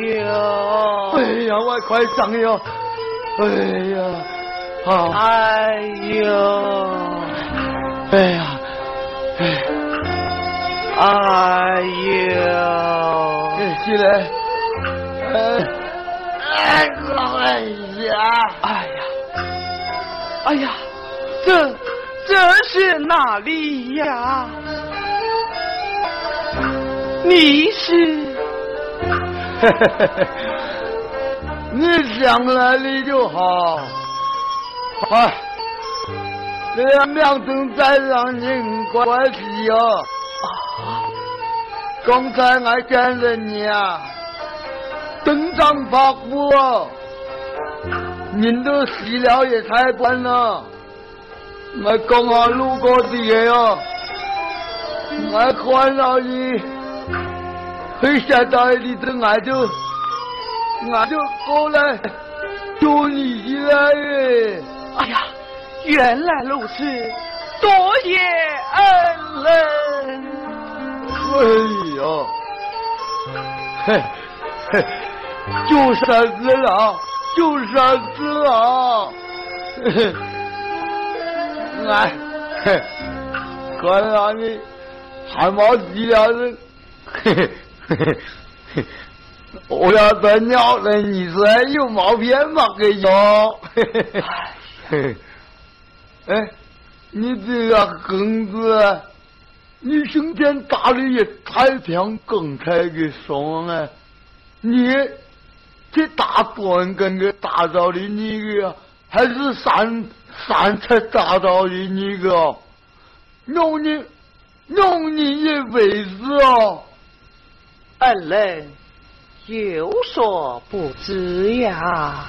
呦！ 哎呀，我快上哟！哎呀，好！ 哎呦！ 哎呀， 哎呦！ 起来！哎呀！ 哎呀！这是哪里呀？你是？ 你想来你就好。哎，两正在让人关系哦。刚才俺见了你啊，登上八股哦，您都死了也才关了。我刚好路过这个哟，我看到你会想到你的，俺就过来救你起来耶！ 哎呀，原来如此，多谢恩人。 哎呀，嘿，就三次了，就三次了。看到你还没死了人，我要再鸟了你说有毛片吗？给哟。哎，你这个横子，你生天打的也太像刚才的双啊！你这大段跟个打造的那个，还是三才打造的那个，弄你一辈子哦！ 恩人有所不知呀。